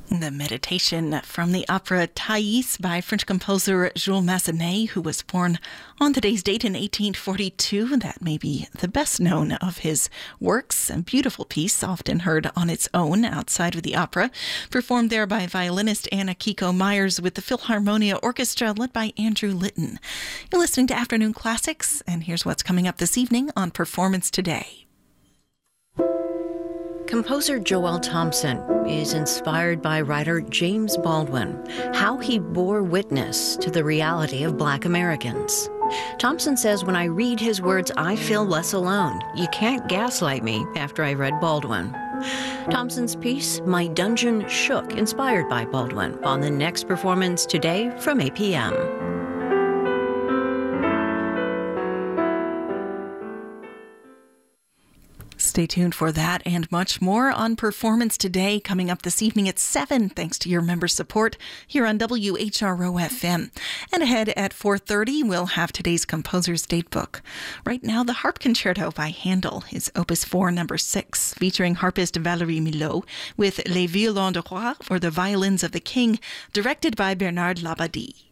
The meditation from the opera Thais by French composer Jules Massenet, who was born on today's date in 1842. That may be the best known of his works. A beautiful piece, often heard on its own outside of the opera, performed there by violinist Anna Kiko Myers with the Philharmonia Orchestra led by Andrew Litton. You're listening to Afternoon Classics, and here's what's coming up this evening on Performance Today. Composer Joel Thompson is inspired by writer James Baldwin, how he bore witness to the reality of Black Americans. Thompson says, when I read his words, I feel less alone. You can't gaslight me after I read Baldwin. Thompson's piece, My Dungeon Shook, inspired by Baldwin, on the next Performance Today from 8 p.m. Stay tuned for that and much more on Performance Today, coming up this evening at 7, thanks to your member support here on WHRO-FM. And ahead at 4:30, we'll have today's Composer's Datebook. Right now, the Harp Concerto by Handel is Opus 4, number 6, featuring harpist Valérie Milhaud, with Les Violons de Roi, or the Violins of the King, directed by Bernard Labadie.